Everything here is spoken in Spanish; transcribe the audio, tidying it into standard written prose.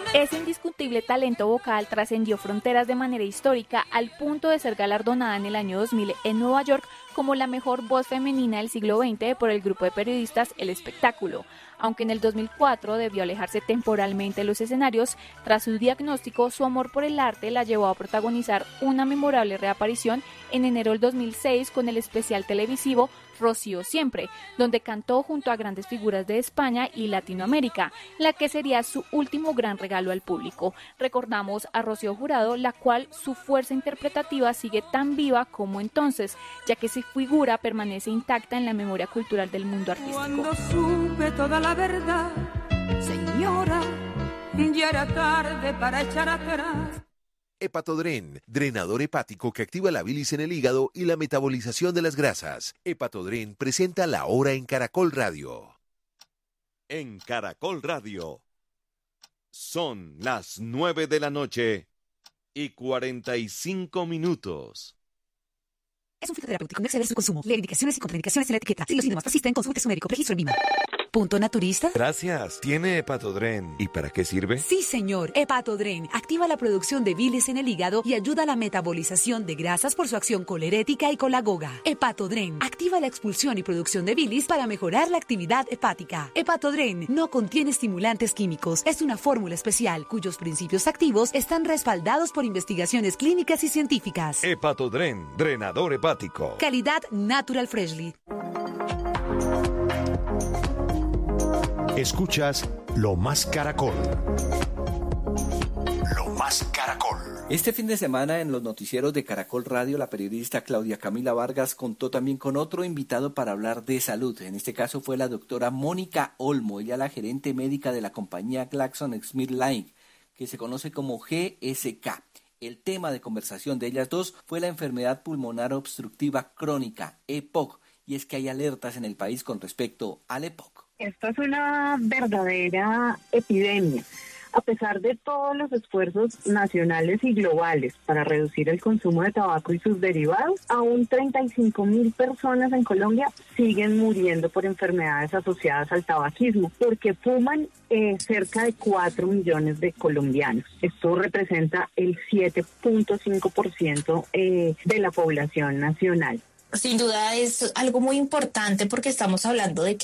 Ese indiscutible talento vocal trascendió fronteras de manera histórica al punto de ser galardonada en el año 2000 en Nueva York como la mejor voz femenina del siglo XX por el grupo de periodistas El Espectáculo. Aunque en el 2004 debió alejarse temporalmente de los escenarios, tras su diagnóstico, su amor por el arte la llevó a protagonizar una memorable reaparición en enero del 2006 con el especial televisivo Rocío Siempre, donde cantó junto a grandes figuras de España y Latinoamérica, la que sería su último gran regalo al público. Recordamos a Rocío Jurado, la cual su fuerza interpretativa sigue tan viva como entonces, ya que su figura permanece intacta en la memoria cultural del mundo artístico. Cuando supe toda la verdad, señora, ya era tarde para echar atrás. Hepatodren, drenador hepático que activa la bilis en el hígado y la metabolización de las grasas. Hepatodren presenta La Hora en Caracol Radio. En Caracol Radio son las 9 de la noche y 45 minutos. Es un fitoterapéutico, no exceder su consumo. Lee indicaciones y contraindicaciones en la etiqueta. Si los síntomas persisten, consulte a su médico. Registro en VIMA. ¿Punto naturista? Gracias. ¿Tiene Hepatodren? ¿Y para qué sirve? Sí, señor. Hepatodren activa la producción de bilis en el hígado y ayuda a la metabolización de grasas por su acción colerética y colagoga. Hepatodren activa la expulsión y producción de bilis para mejorar la actividad hepática. Hepatodren no contiene estimulantes químicos. Es una fórmula especial cuyos principios activos están respaldados por investigaciones clínicas y científicas. Hepatodren, drenador hepático. Calidad Natural Freshly. Escuchas Lo Más Caracol. Lo Más Caracol. Este fin de semana en los noticieros de Caracol Radio, la periodista Claudia Camila Vargas contó también con otro invitado para hablar de salud. En este caso fue la doctora Mónica Olmo, ella la gerente médica de la compañía GlaxoSmithKline, que se conoce como GSK. El tema de conversación de ellas dos fue la enfermedad pulmonar obstructiva crónica, EPOC, y es que hay alertas en el país con respecto al EPOC. Esto es una verdadera epidemia. A pesar de todos los esfuerzos nacionales y globales para reducir el consumo de tabaco y sus derivados, aún 35.000 personas en Colombia siguen muriendo por enfermedades asociadas al tabaquismo, porque fuman cerca de 4 millones de colombianos. Esto representa el 7.5% de la población nacional. Sin duda es algo muy importante porque estamos hablando de que